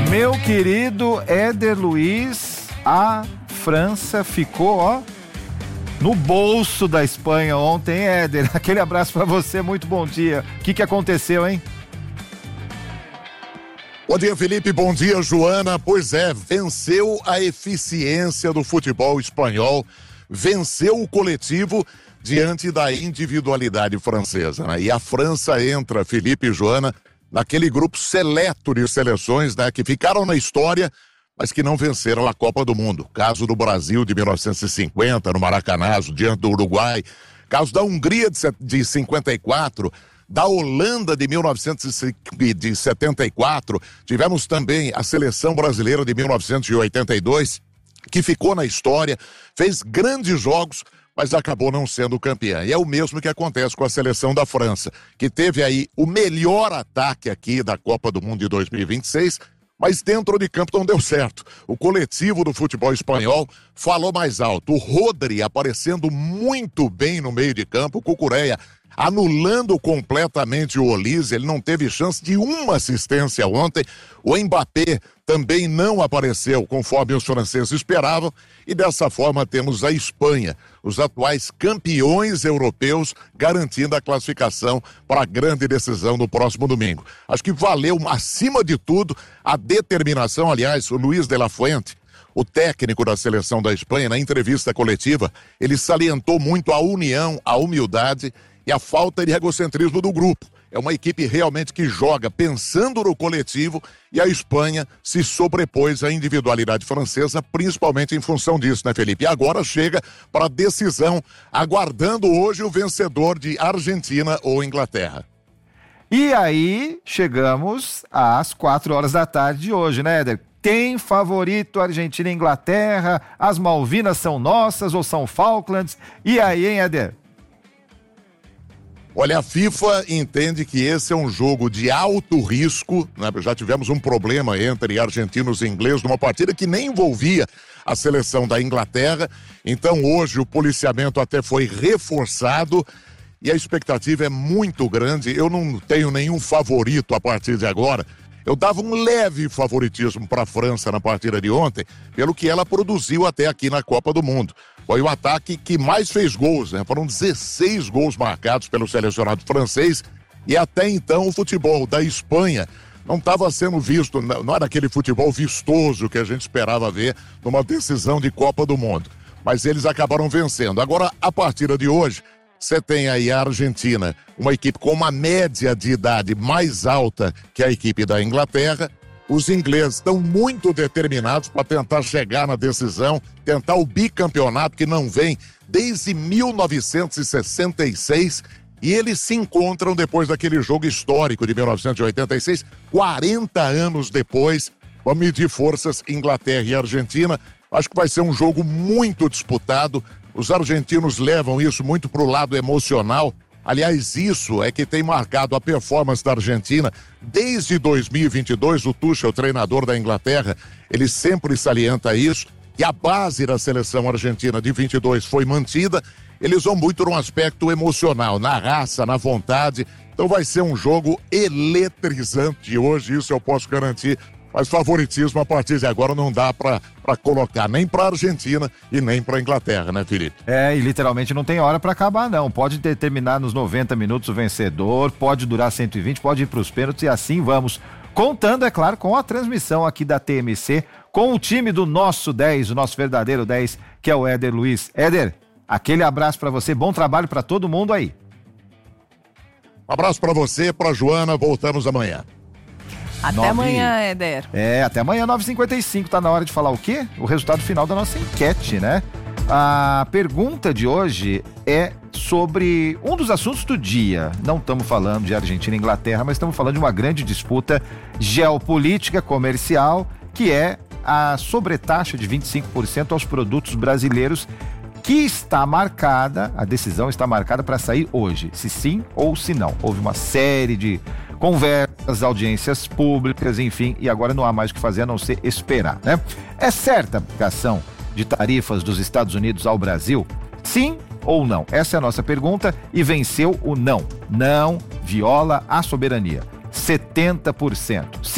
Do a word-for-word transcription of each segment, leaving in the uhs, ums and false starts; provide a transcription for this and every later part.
Meu querido Éder Luiz, a França ficou, ó, no bolso da Espanha ontem, Éder. Aquele abraço pra você, muito bom dia. O que que aconteceu, hein? Bom dia, Felipe. Bom dia, Joana. Pois é, venceu a eficiência do futebol espanhol, venceu o coletivo diante da individualidade francesa, né? E a França entra, Felipe e Joana, naquele grupo seleto de seleções, né, que ficaram na história, mas que não venceram a Copa do Mundo. Caso do Brasil de mil novecentos e cinquenta, no Maracanã, diante do Uruguai. Caso da Hungria de cinquenta e quatro, da Holanda de mil novecentos e setenta e quatro. Tivemos também a seleção brasileira de mil novecentos e oitenta e dois, que ficou na história, fez grandes jogos, mas acabou não sendo campeã. E é o mesmo que acontece com a seleção da França, que teve aí o melhor ataque aqui da Copa do Mundo de dois mil e vinte e seis, mas dentro de campo não deu certo. O coletivo do futebol espanhol falou mais alto. O Rodri aparecendo muito bem no meio de campo, o Cucurella anulando completamente o Olise, ele não teve chance de uma assistência ontem. O Mbappé também não apareceu conforme os franceses esperavam, e dessa forma temos a Espanha, os atuais campeões europeus, garantindo a classificação para a grande decisão no próximo domingo. Acho que valeu, acima de tudo, a determinação. Aliás, o Luis de la Fuente, o técnico da seleção da Espanha, na entrevista coletiva, ele salientou muito a união, a humildade e a falta de egocentrismo do grupo. É uma equipe realmente que joga pensando no coletivo, e a Espanha se sobrepôs à individualidade francesa, principalmente em função disso, né, Felipe? E agora chega para a decisão, aguardando hoje o vencedor de Argentina ou Inglaterra. E aí chegamos às quatro horas da tarde de hoje, né, Éder? Tem favorito Argentina e Inglaterra? As Malvinas são nossas ou são Falklands? E aí, hein, Éder? Olha, a FIFA entende que esse é um jogo de alto risco, né? Já tivemos um problema entre argentinos e ingleses numa partida que nem envolvia a seleção da Inglaterra. Então hoje o policiamento até foi reforçado e a expectativa é muito grande. Eu não tenho nenhum favorito a partir de agora. Eu dava um leve favoritismo para a França na partida de ontem, pelo que ela produziu até aqui na Copa do Mundo. Foi o ataque que mais fez gols, né? Foram dezesseis gols marcados pelo selecionado francês, e até então o futebol da Espanha não estava sendo visto, não era aquele futebol vistoso que a gente esperava ver numa decisão de Copa do Mundo. Mas eles acabaram vencendo. Agora, a partida de hoje, você tem aí a Argentina, uma equipe com uma média de idade mais alta que a equipe da Inglaterra. Os ingleses estão muito determinados para tentar chegar na decisão, tentar o bicampeonato que não vem desde mil novecentos e sessenta e seis, e eles se encontram depois daquele jogo histórico de mil novecentos e oitenta e seis, quarenta anos depois, para medir forças Inglaterra e Argentina. Acho que vai ser um jogo muito disputado. Os argentinos levam isso muito para o lado emocional. Aliás, isso é que tem marcado a performance da Argentina desde dois mil e vinte e dois. O Tuchel, o treinador da Inglaterra, ele sempre salienta isso. E a base da seleção argentina de vinte e dois foi mantida. Eles vão muito no aspecto emocional, na raça, na vontade. Então vai ser um jogo eletrizante hoje, isso eu posso garantir. Mas favoritismo a partir de agora não dá pra, pra colocar nem pra Argentina e nem pra Inglaterra, né, Felipe? É, e literalmente não tem hora pra acabar, não. Pode determinar nos noventa minutos o vencedor, pode durar cento e vinte, pode ir pros pênaltis, e assim vamos. Contando, é claro, com a transmissão aqui da T M C, com o time do nosso dez, o nosso verdadeiro dez, que é o Éder Luiz. Éder, aquele abraço pra você, bom trabalho pra todo mundo aí. Um abraço pra você, pra Joana, voltamos amanhã. Até nove... amanhã, Éder. É, até amanhã, nove e cinquenta e cinco, tá na hora de falar o quê? O resultado final da nossa enquete, né? A pergunta de hoje é sobre um dos assuntos do dia. Não estamos falando de Argentina e Inglaterra, mas estamos falando de uma grande disputa geopolítica comercial, que é a sobretaxa de vinte e cinco por cento aos produtos brasileiros, que está marcada, a decisão está marcada para sair hoje, se sim ou se não. Houve uma série de conversas, audiências públicas, enfim, e agora não há mais o que fazer a não ser esperar, né? É certa a aplicação de tarifas dos Estados Unidos ao Brasil? Sim ou não? Essa é a nossa pergunta, e venceu o não. Não viola a soberania. setenta por cento. Sim,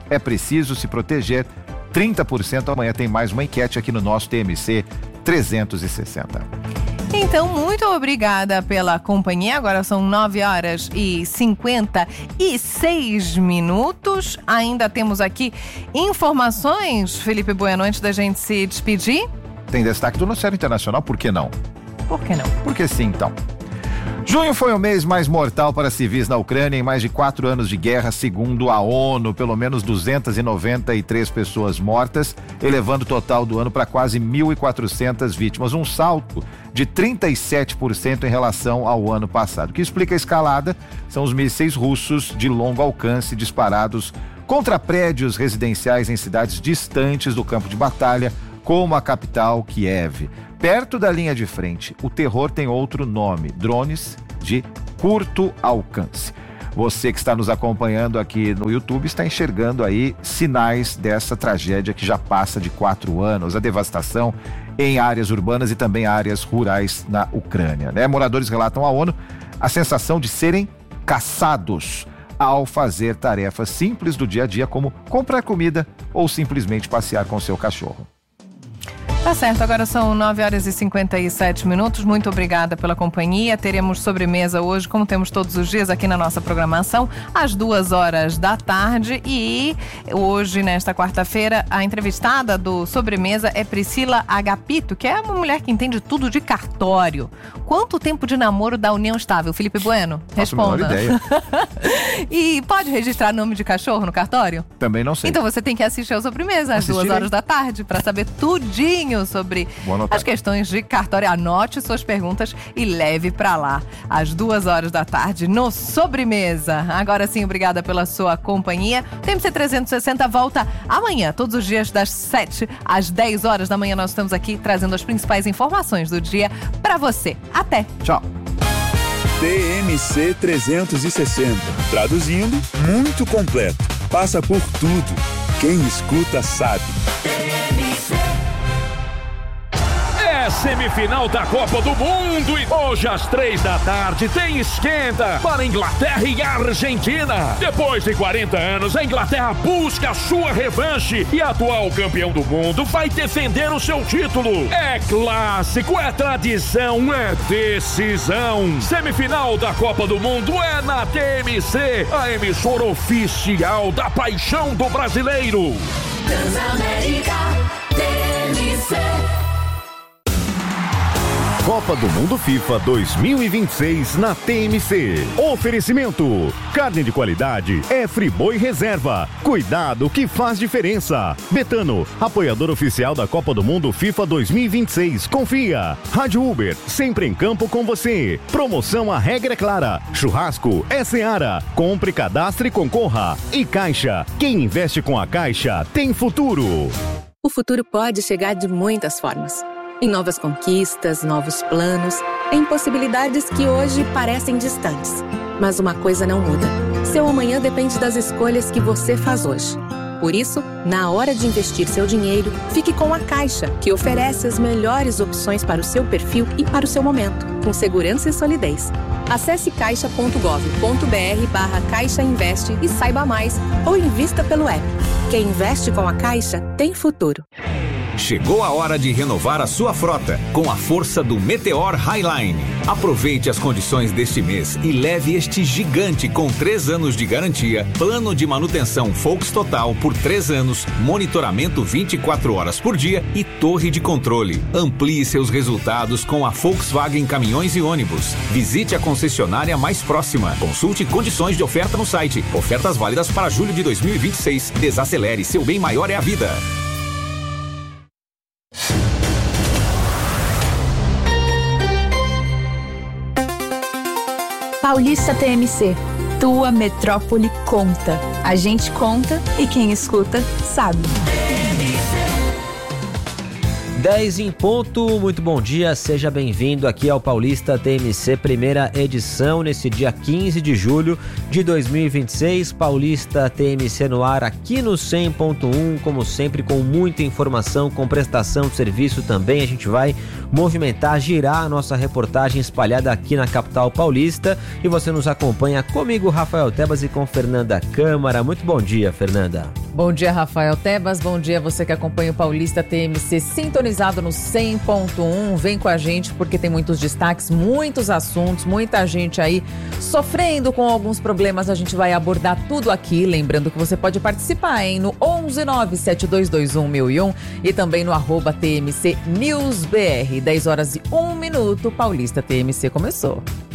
é preciso se proteger. trinta por cento. Amanhã tem mais uma enquete aqui no nosso T M C trezentos e sessenta. Então, muito obrigada pela companhia. Agora são nove horas e cinquenta e seis minutos. Ainda temos aqui informações, Felipe Bueno, antes da gente se despedir. Tem destaque do noticiário internacional, por que não? Por que não? Porque sim, então. Junho foi o mês mais mortal para civis na Ucrânia em mais de quatro anos de guerra, segundo a ONU. Pelo menos duzentas e noventa e três pessoas mortas, elevando o total do ano para quase mil e quatrocentas vítimas. Um salto de trinta e sete por cento em relação ao ano passado. O que explica a escalada são os mísseis russos de longo alcance disparados contra prédios residenciais em cidades distantes do campo de batalha, como a capital, Kiev. Perto da linha de frente, o terror tem outro nome: drones de curto alcance. Você que está nos acompanhando aqui no YouTube está enxergando aí sinais dessa tragédia que já passa de quatro anos, a devastação em áreas urbanas e também áreas rurais na Ucrânia, né? Moradores relatam à ONU a sensação de serem caçados ao fazer tarefas simples do dia a dia, como comprar comida ou simplesmente passear com seu cachorro. Tá certo, agora são nove horas e cinquenta e sete minutos. Muito obrigada pela companhia. Teremos sobremesa hoje, como temos todos os dias aqui na nossa programação, às duas horas da tarde. E hoje, nesta quarta-feira, a entrevistada do Sobremesa é Priscila Agapito, que é uma mulher que entende tudo de cartório. Quanto tempo de namoro da união estável? Felipe Bueno, responda. Nossa, menor ideia. E pode registrar nome de cachorro no cartório? Também não sei. Então você tem que assistir ao Sobremesa às duas horas da tarde para saber tudinho sobre as questões de cartório. Anote suas perguntas e leve para lá às duas horas da tarde no Sobremesa. Agora sim, obrigada pela sua companhia. O T M C trezentos e sessenta volta amanhã, todos os dias das sete às dez horas da manhã. Nós estamos aqui trazendo as principais informações do dia para você. Até! Tchau! T M C trezentos e sessenta. Traduzindo, muito completo. Passa por tudo. Quem escuta sabe. É semifinal da Copa do Mundo e hoje às três da tarde tem esquenta para Inglaterra e Argentina. Depois de quarenta anos, a Inglaterra busca a sua revanche e a atual campeão do mundo vai defender o seu título. É clássico, é tradição, é decisão. Semifinal da Copa do Mundo é na T M C, a emissora oficial da paixão do brasileiro. Transamérica T M C. Copa do Mundo FIFA dois mil e vinte e seis na T M C. Oferecimento: carne de qualidade é Friboi Reserva. Cuidado que faz diferença. Betano, apoiador oficial da Copa do Mundo FIFA dois mil e vinte e seis. Confia. Rádio Uber, sempre em campo com você. Promoção A Regra é Clara. Churrasco é Seara. Compre, cadastre e concorra. E Caixa, quem investe com a Caixa tem futuro. O futuro pode chegar de muitas formas. Em novas conquistas, novos planos, em possibilidades que hoje parecem distantes. Mas uma coisa não muda. Seu amanhã depende das escolhas que você faz hoje. Por isso, na hora de investir seu dinheiro, fique com a Caixa, que oferece as melhores opções para o seu perfil e para o seu momento, com segurança e solidez. Acesse caixa ponto gov ponto br barra Caixa Investe e saiba mais, ou invista pelo app. Quem investe com a Caixa tem futuro. Chegou a hora de renovar a sua frota com a força do Meteor Highline. Aproveite as condições deste mês e leve este gigante com três anos de garantia, plano de manutenção Volks Total por três anos, monitoramento vinte e quatro horas por dia e torre de controle. Amplie seus resultados com a Volkswagen Caminhões e Ônibus. Visite a concessionária mais próxima. Consulte condições de oferta no site. Ofertas válidas para julho de dois mil e vinte e seis. Desacelere, seu bem maior é a vida. Paulista T M C, tua metrópole conta. A gente conta e quem escuta sabe. dez em ponto, muito bom dia, seja bem-vindo aqui ao Paulista T M C, primeira edição, nesse dia quinze de julho de dois mil e vinte e seis, Paulista T M C no ar aqui no cem ponto um, como sempre com muita informação, com prestação de serviço também, a gente vai movimentar, girar a nossa reportagem espalhada aqui na capital paulista e você nos acompanha comigo, Rafael Tebas, e com Fernanda Câmara. Muito bom dia, Fernanda. Bom dia, Rafael Tebas, bom dia você que acompanha o Paulista T M C sintonizado no cem ponto um, vem com a gente porque tem muitos destaques, muitos assuntos, muita gente aí sofrendo com alguns problemas, a gente vai abordar tudo aqui, lembrando que você pode participar, hein, no onze nove sete dois dois um mil e um e também no arroba T M C News B R, dez horas e um minuto, Paulista T M C começou.